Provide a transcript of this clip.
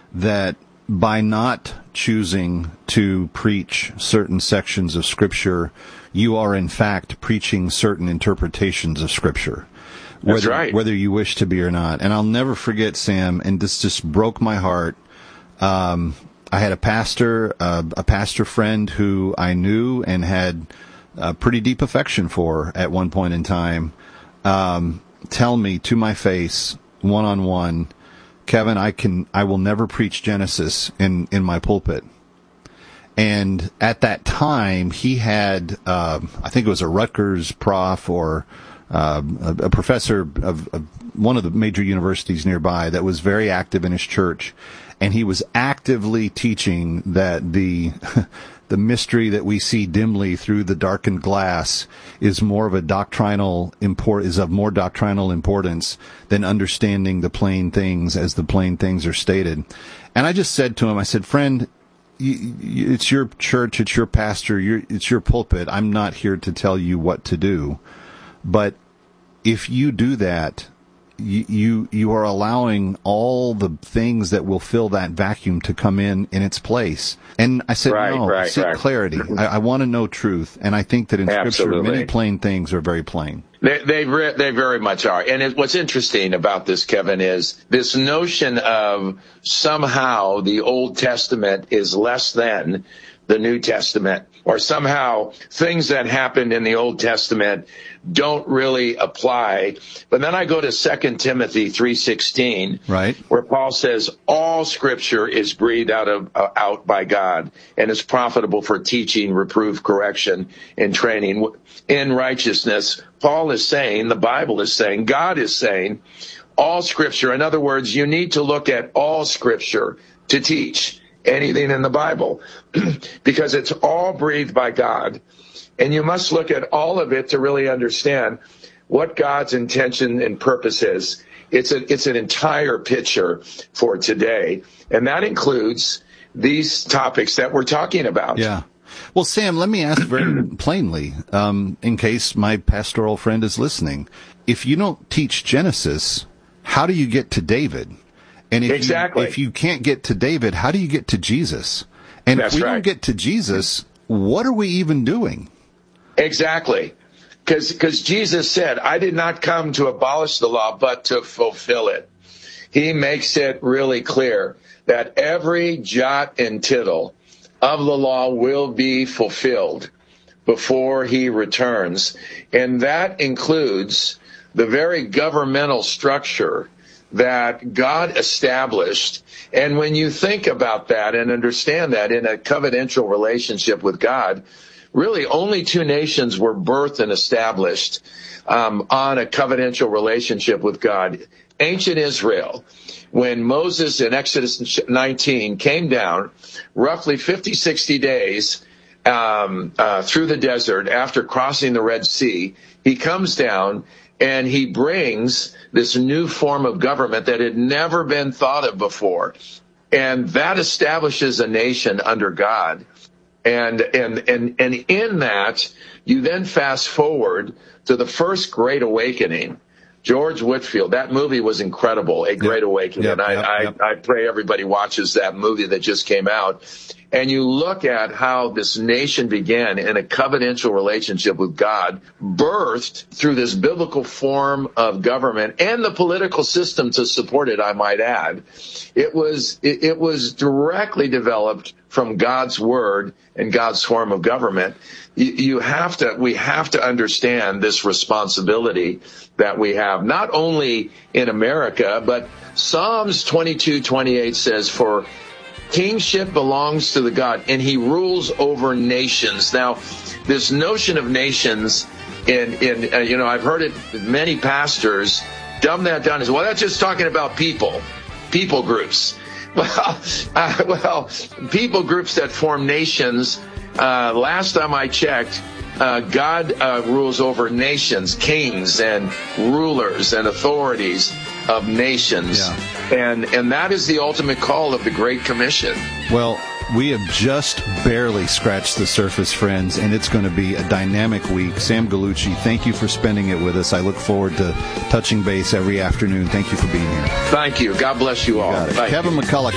that by not choosing to preach certain sections of Scripture, you are in fact preaching certain interpretations of Scripture. That's right. Whether you wish to be or not. And I'll never forget, Sam, and this just broke my heart. I had a pastor friend who I knew and had a pretty deep affection for at one point in time, tell me to my face, one-on-one, Kevin, I will never preach Genesis in my pulpit. And at that time, he had, I think it was a Rutgers prof or a professor of one of the major universities nearby that was very active in his church. And he was actively teaching that the mystery that we see dimly through the darkened glass is of more doctrinal importance than understanding the plain things as the plain things are stated. And I just said to him, I said, friend, it's your church, it's your pastor, it's your pulpit. I'm not here to tell you what to do. But if you do that, you are allowing all the things that will fill that vacuum to come in its place. And I said, seek clarity. I want to know truth. And I think that in Scripture, many plain things are very plain. They very much are. And what's interesting about this, Kevin, is this notion of somehow the Old Testament is less than the New Testament, or somehow things that happened in the Old Testament don't really apply. But then I go to 2 Timothy 3:16, right, where Paul says all Scripture is breathed out by God and is profitable for teaching, reproof, correction, and training in righteousness. Paul is saying, the Bible is saying, God is saying, all Scripture. In other words, you need to look at all Scripture to teach anything in the Bible because it's all breathed by God. And you must look at all of it to really understand what God's intention and purpose is. It's an entire picture for today. And that includes these topics that we're talking about. Yeah. Well, Sam, let me ask very plainly, in case my pastoral friend is listening. If you don't teach Genesis, how do you get to David? And if you can't get to David, how do you get to Jesus? And if we don't get to Jesus, what are we even doing? Exactly. Because Jesus said, I did not come to abolish the law, but to fulfill it. He makes it really clear that every jot and tittle of the law will be fulfilled before he returns. And that includes the very governmental structure that God established. And when you think about that and understand that in a covenantal relationship with God, really only two nations were birthed and established on a covenantal relationship with God. Ancient Israel, when Moses in Exodus 19 came down, roughly 50, 60 days through the desert after crossing the Red Sea, he comes down and he brings this new form of government that had never been thought of before. And that establishes a nation under God. And in that, you then fast forward to the first Great Awakening. George Whitefield, that movie was incredible, A Great Awakening. I pray everybody watches that movie that just came out. And you look at how this nation began in a covenantal relationship with God, birthed through this biblical form of government and the political system to support it, I might add. It was directly developed from God's word and God's form of government. We have to understand this responsibility that we have, not only in America, but Psalms 22:28 says, for kingship belongs to the God, and he rules over nations. Now, this notion of nations, I've heard it, many pastors dumb that down as, well, that's just talking about people groups. Well, people groups that form nations, last time I checked, God rules over nations, kings and rulers and authorities of nations. Yeah. And that is the ultimate call of the Great Commission. Well, we have just barely scratched the surface, friends, and it's going to be a dynamic week. Sam Gallucci, thank you for spending it with us. I look forward to touching base every afternoon. Thank you for being here. Thank you. God bless you all. Kevin McCulloch.